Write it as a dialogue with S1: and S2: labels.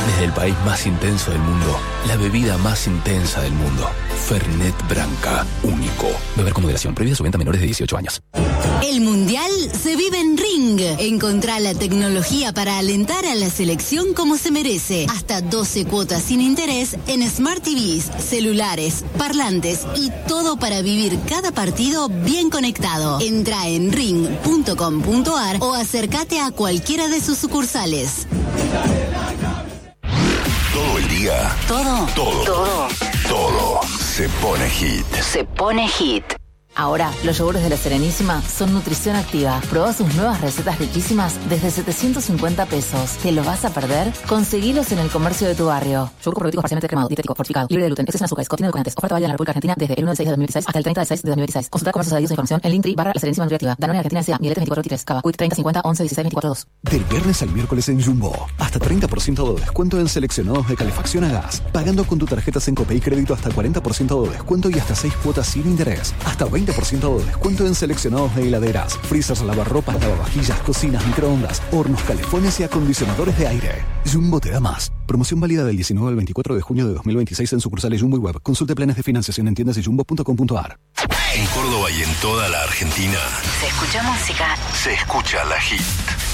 S1: Desde el país más intenso del mundo, la bebida más intensa del mundo. Fernet Branca, único. Beber con moderación. Prohibida su venta a menores de 18 años.
S2: El Mundial se vive en Ring. Encontrá la tecnología para alentar a la selección como se merece. Hasta 12 cuotas sin interés en Smart TVs, celulares, parlantes y todo para vivir cada partido bien conectado. Entra en ring.com.ar o acércate a cualquiera de sus sucursales.
S3: Todo el día. Todo se pone hit.
S4: Se pone hit. Ahora, los yogures de La Serenísima son nutrición activa. Probá sus nuevas recetas riquísimas desde 750 pesos. ¿Te lo vas a perder? Conseguilos en el comercio de tu barrio. Yogur probiótico parcialmente cremado, dietético, fortificado, libre de gluten, exceso en azúcares, contiene edulcorantes. Oferta válida en la República Argentina desde el 1 del 6 de 2016 hasta el 30 del 6 de 2016. Consulta comercios adheridos a información en Linktree/La Serenísima Nutriactiva. Danone Argentina S.A. Miletes 2423. Cava. Quick 30 50 11 16 24 2.
S5: Del viernes al miércoles en Jumbo. Hasta 30% de descuento en seleccionados de calefacción a gas. Pagando con tu tarjeta Sencope y crédito hasta 40% de descuento y hasta 6 cuotas sin interés. Hasta 20% de descuento en seleccionados de heladeras, freezers, lavarropas, lavavajillas, cocinas, microondas, hornos, calefones y acondicionadores de aire. Jumbo te da más. Promoción válida del 19 al 24 de junio de 2026 en sucursales Jumbo y web. Consulte planes de financiación en tiendas y jumbo.com.ar.
S3: En Córdoba y en toda la Argentina.
S4: Se escucha música.
S3: Se escucha la hit.